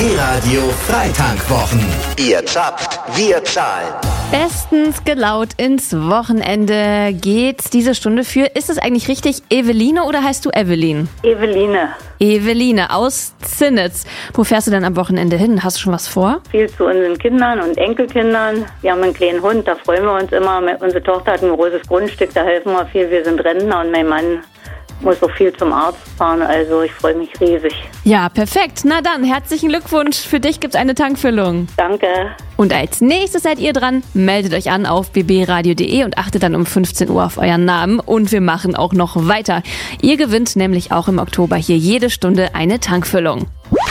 BB Radio Freitankwwochen. Ihr zapft, wir zahlen. Bestens gelaunt ins Wochenende geht's diese Stunde für. Ist es eigentlich richtig Eveline oder heißt du Evelyn? Eveline. Eveline aus Zinnitz. Wo fährst du denn am Wochenende hin? Hast du schon was vor? Viel zu unseren Kindern und Enkelkindern. Wir haben einen kleinen Hund, da freuen wir uns immer. Unsere Tochter hat ein großes Grundstück, da helfen wir viel. Wir sind Rentner und mein Mann muss auch viel zum Arzt fahren, also ich freue mich riesig. Ja, perfekt. Na dann, herzlichen Glückwunsch. Für dich gibt's eine Tankfüllung. Danke. Und als nächstes seid ihr dran. Meldet euch an auf bbradio.de und achtet dann um 15 Uhr auf euren Namen. Und wir machen auch noch weiter. Ihr gewinnt nämlich auch im Oktober hier jede Stunde eine Tankfüllung.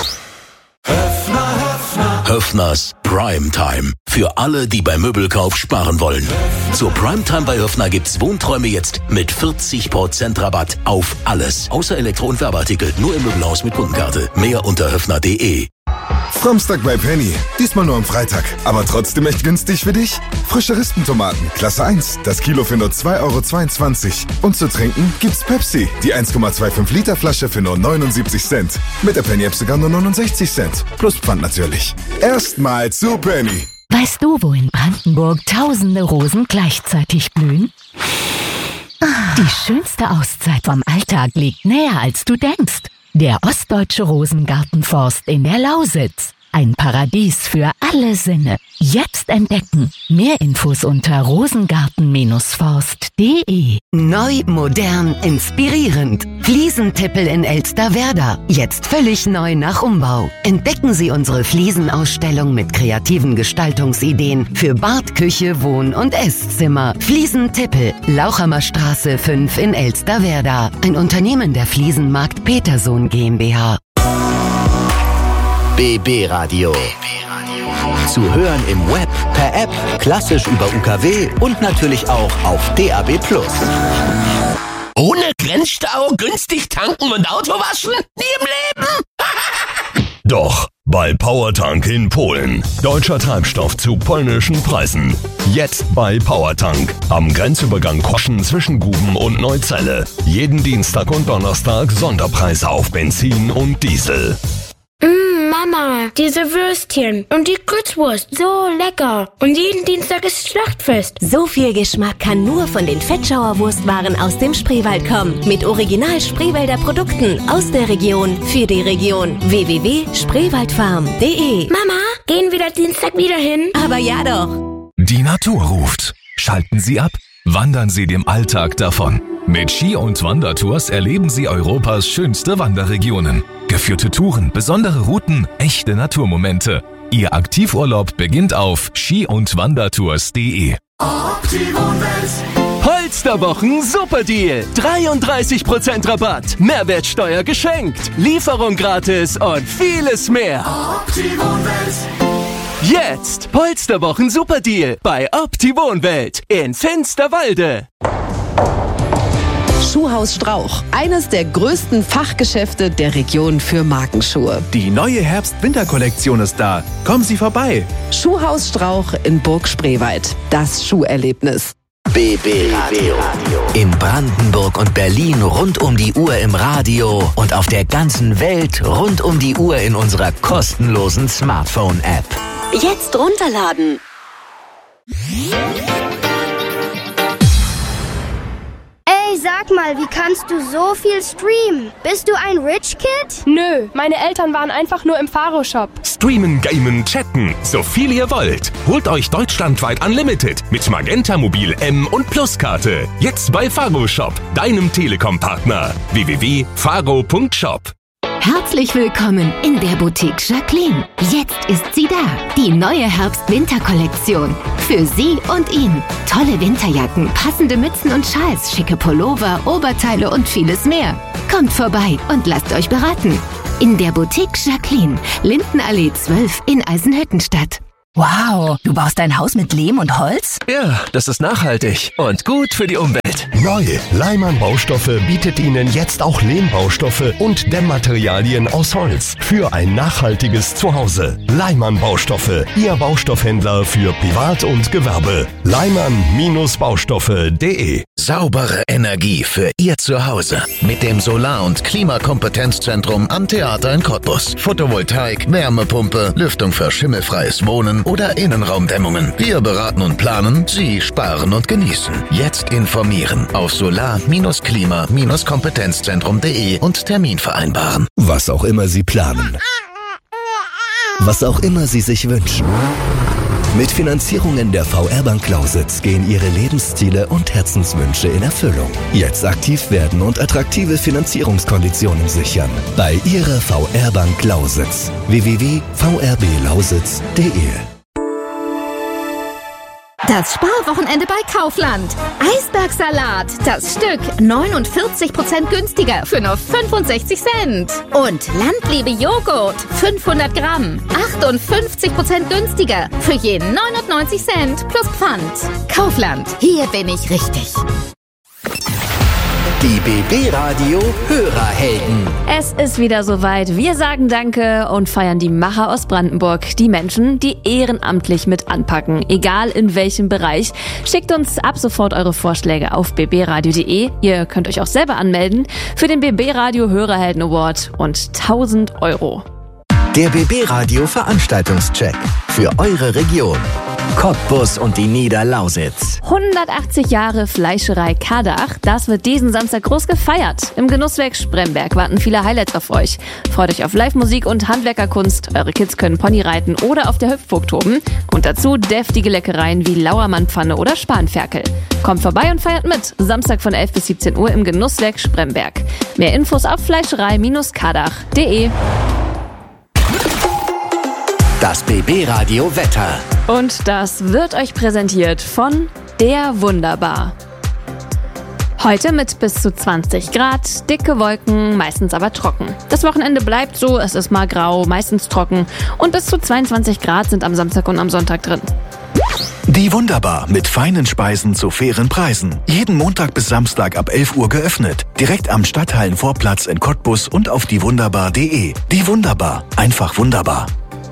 Höffners Primetime. Für alle, die beim Möbelkauf sparen wollen. Zur Primetime bei Höffner gibt's Wohnträume jetzt mit 40% Rabatt auf alles. Außer Elektro- und Werbeartikel. Nur im Möbelhaus mit Kundenkarte. Mehr unter höffner.de. Samstag bei Penny. Diesmal nur am Freitag. Aber trotzdem echt günstig für dich. Frische Rispentomaten, Klasse 1. Das Kilo für nur 2,22 €. Und zu trinken gibt's Pepsi. Die 1,25 Liter Flasche für nur 79 Cent. Mit der Penny-App sogar nur 69 Cent. Plus Pfand natürlich. Erstmal zu Penny. Weißt du, wo in Brandenburg tausende Rosen gleichzeitig blühen? Die schönste Auszeit vom Alltag liegt näher, als du denkst. Der Ostdeutsche Rosengartenforst in der Lausitz. Ein Paradies für alle Sinne. Jetzt entdecken. Mehr Infos unter rosengarten-forst.de. Neu, modern, inspirierend. Fliesentippel in Elsterwerda. Jetzt völlig neu nach Umbau. Entdecken Sie unsere Fliesenausstellung mit kreativen Gestaltungsideen für Bad, Küche, Wohn- und Esszimmer. Fliesentippel, Lauchhammer Straße 5 in Elsterwerda. Ein Unternehmen der Fliesenmarkt Petersohn GmbH. BB Radio. Zu hören im Web, per App, klassisch über UKW und natürlich auch auf DAB+. Ohne Grenzstau, günstig tanken und Auto waschen? Nie im Leben! Doch, bei Powertank in Polen. Deutscher Treibstoff zu polnischen Preisen. Jetzt bei Powertank. Am Grenzübergang Koschen zwischen Guben und Neuzelle. Jeden Dienstag und Donnerstag Sonderpreise auf Benzin und Diesel. Mama, diese Würstchen und die Grützwurst, so lecker. Und jeden Dienstag ist Schlachtfest. So viel Geschmack kann nur von den Fettschauer Wurstwaren aus dem Spreewald kommen. Mit original Spreewälder Produkten aus der Region für die Region. www.spreewaldfarm.de. Mama, gehen wir da Dienstag wieder hin? Aber ja doch. Die Natur ruft. Schalten Sie ab. Wandern Sie dem Alltag davon. Mit Ski- und Wandertours erleben Sie Europas schönste Wanderregionen. Geführte Touren, besondere Routen, echte Naturmomente. Ihr Aktivurlaub beginnt auf ski-und-wandertours.de. Polsterwochen Superdeal. 33% Rabatt, Mehrwertsteuer geschenkt, Lieferung gratis und vieles mehr. Jetzt Polsterwochen Superdeal bei Opti-Wohnwelt in Finsterwalde. Schuhhaus Strauch, eines der größten Fachgeschäfte der Region für Markenschuhe. Die neue Herbst-Winter-Kollektion ist da. Kommen Sie vorbei. Schuhhaus Strauch in Burg Spreewald. Das Schuherlebnis. BB Radio. In Brandenburg und Berlin rund um die Uhr im Radio und auf der ganzen Welt rund um die Uhr in unserer kostenlosen Smartphone-App. Jetzt runterladen. Ey, sag mal, wie kannst du so viel streamen? Bist du ein Rich Kid? Nö, meine Eltern waren einfach nur im Faro-Shop. Streamen, gamen, chatten, so viel ihr wollt. Holt euch deutschlandweit Unlimited mit Magenta Mobil M und Pluskarte. Jetzt bei Faro Shop, deinem Telekom-Partner. www.faro.shop. Herzlich willkommen in der Boutique Jacqueline. Jetzt ist sie da, die neue Herbst-Winter-Kollektion. Für Sie und ihn. Tolle Winterjacken, passende Mützen und Schals, schicke Pullover, Oberteile und vieles mehr. Kommt vorbei und lasst euch beraten. In der Boutique Jacqueline, Lindenallee 12 in Eisenhüttenstadt. Wow, du baust dein Haus mit Lehm und Holz? Ja, das ist nachhaltig und gut für die Umwelt. Neu, Leimann Baustoffe bietet Ihnen jetzt auch Lehmbaustoffe und Dämmmaterialien aus Holz für ein nachhaltiges Zuhause. Leimann Baustoffe, Ihr Baustoffhändler für Privat und Gewerbe. Leimann-Baustoffe.de. Saubere Energie für Ihr Zuhause mit dem Solar- und Klimakompetenzzentrum am Theater in Cottbus. Photovoltaik, Wärmepumpe, Lüftung für schimmelfreies Wohnen oder Innenraumdämmungen. Wir beraten und planen, Sie sparen und genießen. Jetzt informieren auf solar-klima-kompetenzzentrum.de und Termin vereinbaren. Was auch immer Sie planen. Was auch immer Sie sich wünschen. Mit Finanzierungen der VR-Bank Lausitz gehen Ihre Lebensziele und Herzenswünsche in Erfüllung. Jetzt aktiv werden und attraktive Finanzierungskonditionen sichern. Bei Ihrer VR-Bank Lausitz. www.vrblauSitz.de. Das Sparwochenende bei Kaufland. Eisbergsalat, das Stück 49% günstiger für nur 65 Cent. Und Landliebe Joghurt, 500 Gramm, 58% günstiger für je 99 Cent plus Pfand. Kaufland, hier bin ich richtig. Die BB Radio Hörerhelden. Es ist wieder soweit. Wir sagen Danke und feiern die Macher aus Brandenburg. Die Menschen, die ehrenamtlich mit anpacken. Egal in welchem Bereich. Schickt uns ab sofort eure Vorschläge auf bbradio.de. Ihr könnt euch auch selber anmelden für den BB Radio Hörerhelden Award und 1.000 €. Der BB Radio Veranstaltungscheck für eure Region. Cottbus und die Niederlausitz. 180 Jahre Fleischerei Kardach, das wird diesen Samstag groß gefeiert. Im Genusswerk Spremberg warten viele Highlights auf euch. Freut euch auf Live-Musik und Handwerkerkunst. Eure Kids können Pony reiten oder auf der Hüpfburg toben. Und dazu deftige Leckereien wie Lauermannpfanne oder Spanferkel. Kommt vorbei und feiert mit. Samstag von 11 bis 17 Uhr im Genusswerk Spremberg. Mehr Infos auf fleischerei-kardach.de. Das BB Radio Wetter. Und das wird euch präsentiert von der Wunderbar. Heute mit bis zu 20 Grad, dicke Wolken, meistens aber trocken. Das Wochenende bleibt so, es ist mal grau, meistens trocken und bis zu 22 Grad sind am Samstag und am Sonntag drin. Die Wunderbar mit feinen Speisen zu fairen Preisen. Jeden Montag bis Samstag ab 11 Uhr geöffnet. Direkt am Stadthallenvorplatz in Cottbus und auf diewunderbar.de. Die Wunderbar, einfach wunderbar.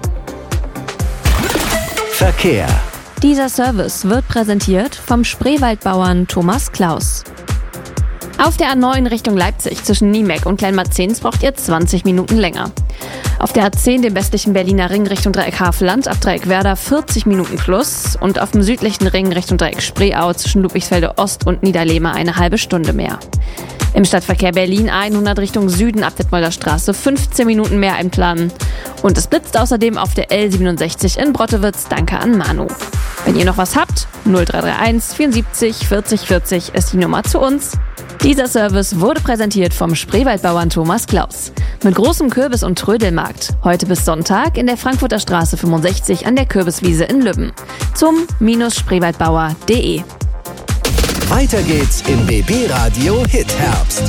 Verkehr. Dieser Service wird präsentiert vom Spreewaldbauern Thomas Klaus. Auf der A9 Richtung Leipzig zwischen Niemeck und Kleinmarzens braucht ihr 20 Minuten länger. Auf der A10 dem westlichen Berliner Ring Richtung Dreieck Havelland ab Dreieck Werder 40 Minuten plus und auf dem südlichen Ring Richtung Dreieck Spreeau zwischen Ludwigsfelde Ost und Niederlehme eine halbe Stunde mehr. Im Stadtverkehr Berlin 100 Richtung Süden ab Detmolder Straße 15 Minuten mehr einplanen. Und es blitzt außerdem auf der L67 in Brottewitz. Danke an Manu. Wenn ihr noch was habt, 0331 74 40 40 ist die Nummer zu uns. Dieser Service wurde präsentiert vom Spreewaldbauern Thomas Klaus. Mit großem Kürbis- und Trödelmarkt. Heute bis Sonntag in der Frankfurter Straße 65 an der Kürbiswiese in Lübben. Zum -spreewaldbauer.de. Weiter geht's im BB Radio Hit Herbst.